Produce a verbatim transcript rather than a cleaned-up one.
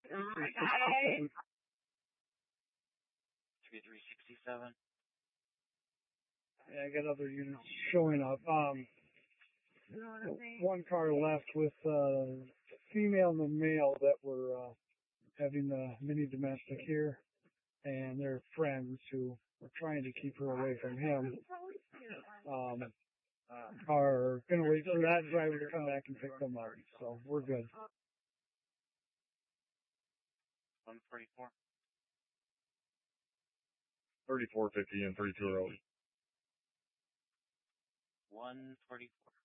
three sixty-seven. Yeah, I got other units showing up. Um, one car left with uh, female and the male that were uh, having a mini domestic here, and their friends who were trying to keep her away from him um, are going to wait for that driver to come back and pick them up. So we're good. one forty-four. thirty-four fifty and thirty-two oh. one forty-four.